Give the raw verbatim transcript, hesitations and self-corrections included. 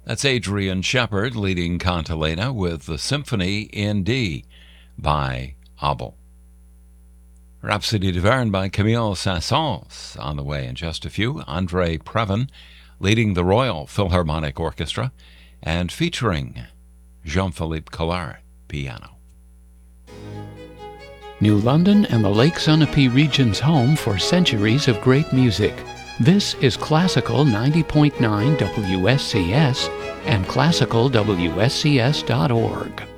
That's Adrian Shepard leading Cantilena with the Symphony in D by Abel. Rhapsody de Verne by Camille Saint-Saëns on the way in just a few. Andre Previn leading the Royal Philharmonic Orchestra and featuring Jean-Philippe Collard, piano. New London and the Lake Sunapee region's home for centuries of great music. This is Classical ninety point nine W S C S and classical W S C S dot org.